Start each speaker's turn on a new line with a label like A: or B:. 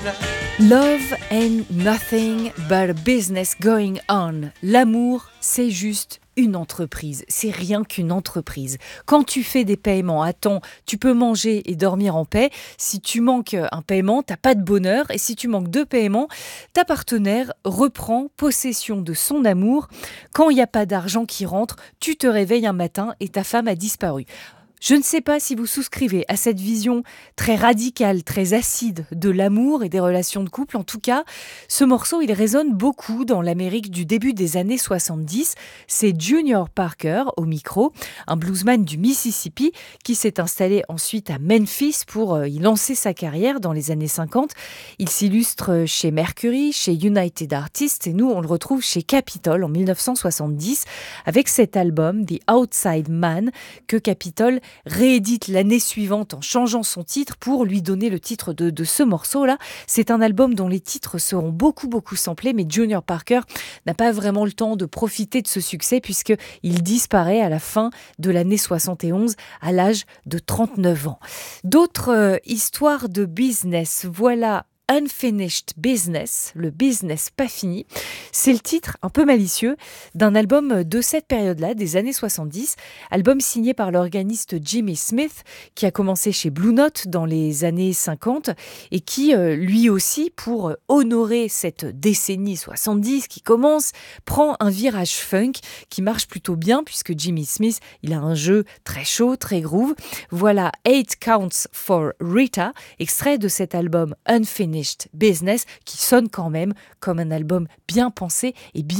A: Love ain't nothing but a business going on. L'amour, c'est juste une entreprise. C'est rien qu'une entreprise. Quand tu fais des paiements à temps, tu peux manger et dormir en paix. Si tu manques un paiement, t'as pas de bonheur. Et si tu manques deux paiements, ta partenaire reprend possession de son amour. Quand il n'y a pas d'argent qui rentre, tu te réveilles un matin et ta femme a disparu. Je ne sais pas si vous souscrivez à cette vision très radicale, très acide de l'amour et des relations de couple. En tout cas, ce morceau, il résonne beaucoup dans l'Amérique du début des années 70. C'est Junior Parker au micro, un bluesman du Mississippi qui s'est installé ensuite à Memphis pour y lancer sa carrière dans les années 50. Il s'illustre chez Mercury, chez United Artists et nous, on le retrouve chez Capitol en 1970 avec cet album The Outside Man que Capitol réédite l'année suivante en changeant son titre pour lui donner le titre de ce morceau-là. C'est un album dont les titres seront beaucoup samplés, mais Junior Parker n'a pas vraiment le temps de profiter de ce succès puisqu'il disparaît à la fin de l'année 71 à l'âge de 39 ans. D'autres histoires de business, voilà Unfinished Business, le business pas fini. C'est le titre un peu malicieux d'un album de cette période-là, des années 70, album signé par l'organiste Jimmy Smith, qui a commencé chez Blue Note dans les années 50 et qui, lui aussi, pour honorer cette décennie 70 qui commence, prend un virage funk qui marche plutôt bien puisque Jimmy Smith, il a un jeu très chaud, très groove. Voilà 8 Counts for Rita, extrait de cet album Unfinished Business qui sonne quand même comme un album bien pensé et bien